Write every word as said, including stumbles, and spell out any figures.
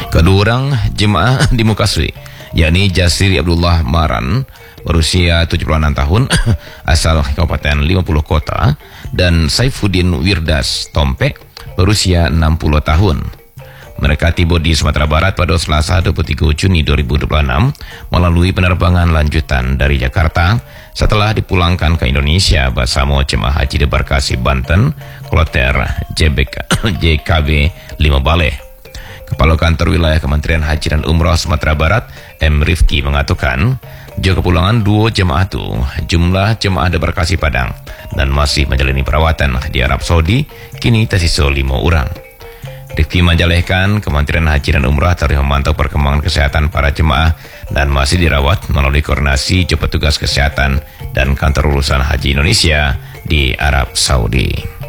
Kedua orang jemaah di Mukasri, yakni Jasiri Abdullah Maran berusia tujuh puluh enam tahun asal Kabupaten lima puluh Kota, dan Saifuddin Wirdas Tompe berusia enam puluh tahun. Mereka tiba di Sumatera Barat pada Selasa dua puluh tiga Juni dua ribu dua puluh enam melalui penerbangan lanjutan dari Jakarta setelah dipulangkan ke Indonesia bersama jemaah haji debarkasi Banten, Kloter J K B lima Baleh. Kepala Kantor Wilayah Kementerian Haji dan Umrah Sumatera Barat, M. Rifki, mengatakan jika kepulangan dua jemaah itu, jumlah jemaah debarkasi Padang dan masih menjalani perawatan di Arab Saudi kini tersisa lima orang. Rifki menjelaskan Kementerian Haji dan Umrah terus memantau perkembangan kesehatan para jemaah dan masih dirawat melalui koordinasi petugas kesehatan dan kantor urusan haji Indonesia di Arab Saudi.